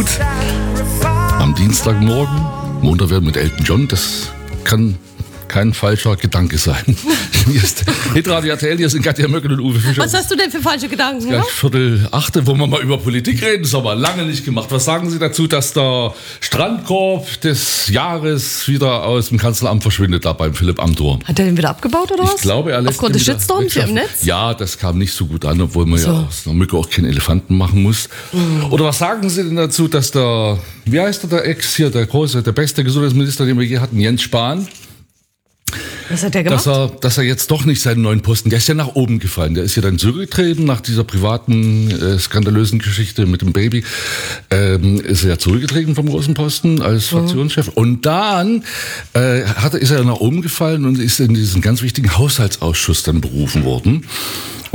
Am Dienstagmorgen, Montag mit Elton John, das kann kein falscher Gedanke sein. Hier ist Hitradio RTL, hier sind Katja Möckel und Uwe Fischer. Was hast du denn für falsche Gedanken? Gleich 7:45, wo wir mal über Politik reden, das haben wir lange nicht gemacht. Was sagen Sie dazu, dass der Strandkorb des Jahres wieder aus dem Kanzleramt verschwindet, da beim Philipp Amthor? Hat er den wieder abgebaut oder was? Ich glaube, er lässt aufgrund des Shitstorms hier im Netz? Ja, das kam nicht so gut an, obwohl man ja aus einer Mücke auch keinen Elefanten machen muss. Oder was sagen Sie denn dazu, dass wie heißt der Ex hier, der beste Gesundheitsminister, den wir je hatten, Jens Spahn, was hat der gemacht? dass er jetzt doch nicht seinen neuen Posten, der ist ja nach oben gefallen, der ist ja dann zurückgetreten nach dieser privaten, skandalösen Geschichte mit dem Baby, ist er ja zurückgetreten vom großen Posten als Fraktionschef und dann ist er nach oben gefallen und ist in diesen ganz wichtigen Haushaltsausschuss dann berufen worden.